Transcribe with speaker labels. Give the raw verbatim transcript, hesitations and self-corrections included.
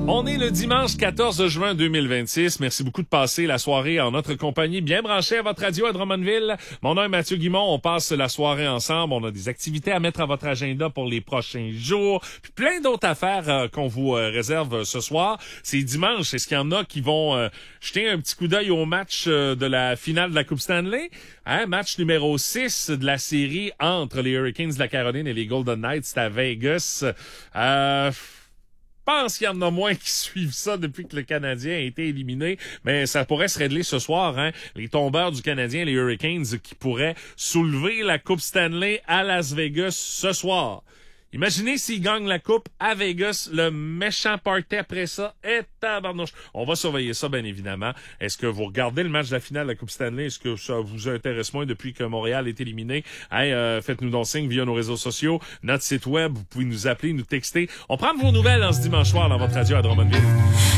Speaker 1: On est le dimanche quatorze juin deux mille vingt-six. Merci beaucoup de passer la soirée en notre compagnie, bien branché à votre radio à Drummondville. Mon nom est Mathieu Guimond. On passe la soirée ensemble. On a des activités à mettre à votre agenda pour les prochains jours. Puis plein d'autres affaires euh, qu'on vous euh, réserve ce soir. C'est dimanche. Est-ce qu'il y en a qui vont euh, jeter un petit coup d'œil au match euh, de la finale de la Coupe Stanley? Hein? Match numéro six de la série entre les Hurricanes de la Caroline et les Golden Knights. C'est à Vegas. Euh... Je pense qu'il y en a moins qui suivent ça depuis que le Canadien a été éliminé, mais ça pourrait se régler ce soir, hein. Les tombeurs du Canadien, les Hurricanes, qui pourraient soulever la Coupe Stanley à Las Vegas ce soir. Imaginez s'ils gagnent la Coupe à Vegas, le méchant party après ça est tabarnouche. On va surveiller ça, bien évidemment. Est-ce que vous regardez le match de la finale de la Coupe Stanley? Est-ce que ça vous intéresse moins depuis que Montréal est éliminé? Hey, euh, faites-nous donc signe via nos réseaux sociaux, notre site web. Vous pouvez nous appeler, nous texter. On prend vos nouvelles en ce dimanche soir dans votre radio à Drummondville.